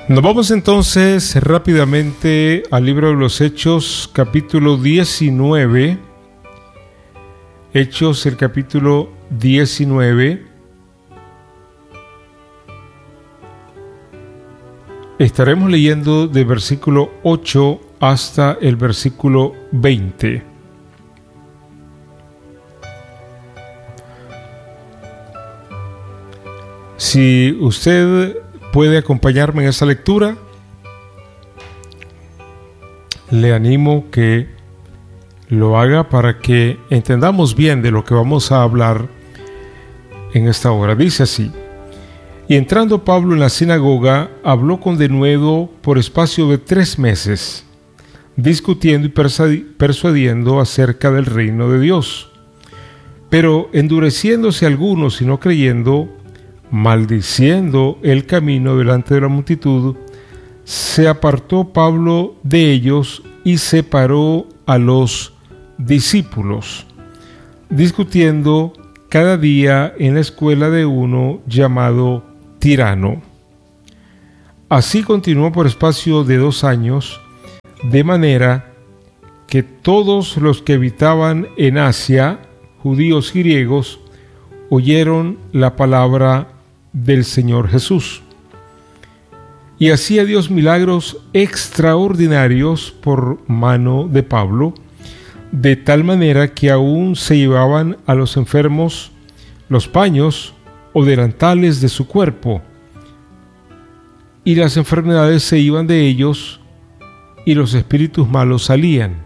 Nos vamos entonces rápidamente al libro de los Hechos, capítulo 19. Hechos, el capítulo 19. Estaremos leyendo del versículo 8 hasta el versículo 20. Si usted puede acompañarme en esta lectura, le animo que lo haga para que entendamos bien de lo que vamos a hablar en esta hora. Dice así: y entrando Pablo en la sinagoga, habló con denuedo por espacio de 3 meses, discutiendo y persuadiendo acerca del reino de Dios. Pero endureciéndose algunos y no creyendo, maldiciendo el camino delante de la multitud, se apartó Pablo de ellos y separó a los discípulos, discutiendo cada día en la escuela de uno llamado Tirano. Así continuó por espacio de 2 años, de manera que todos los que habitaban en Asia, judíos y griegos, oyeron la palabra del Señor Jesús. Y hacía Dios milagros extraordinarios por mano de Pablo, de tal manera que aún se llevaban a los enfermos los paños o delantales de su cuerpo, y las enfermedades se iban de ellos, y los espíritus malos salían.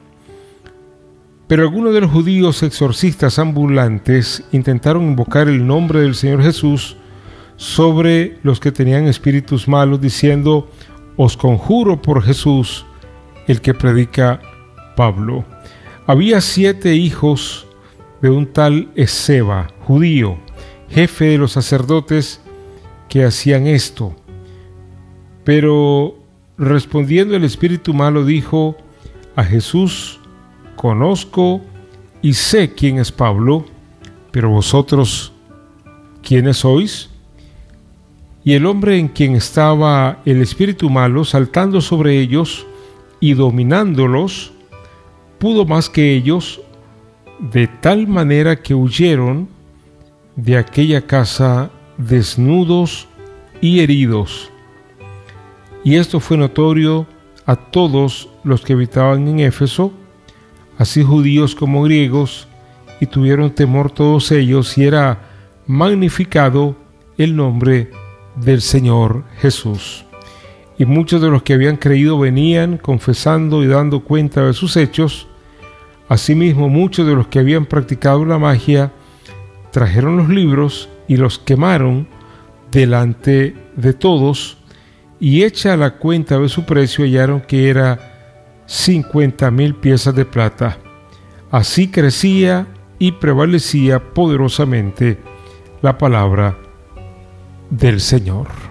Pero algunos de los judíos exorcistas ambulantes intentaron invocar el nombre del Señor Jesús sobre los que tenían espíritus malos, diciendo: os conjuro por Jesús, el que predica Pablo. Había 7 hijos de un tal Esceva, judío, jefe de los sacerdotes, que hacían esto. Pero respondiendo el espíritu malo dijo: a Jesús conozco y sé quién es Pablo, pero vosotros, ¿quiénes sois? Y el hombre en quien estaba el espíritu malo, saltando sobre ellos y dominándolos, pudo más que ellos, de tal manera que huyeron de aquella casa desnudos y heridos. Y esto fue notorio a todos los que habitaban en Éfeso, así judíos como griegos, y tuvieron temor todos ellos, y era magnificado el nombre del Señor Jesús. Y muchos de los que habían creído venían confesando y dando cuenta de sus hechos. Asimismo, muchos de los que habían practicado la magia trajeron los libros y los quemaron delante de todos, y hecha la cuenta de su precio hallaron que era 50,000 piezas de plata. Así crecía y prevalecía poderosamente la palabra del Señor.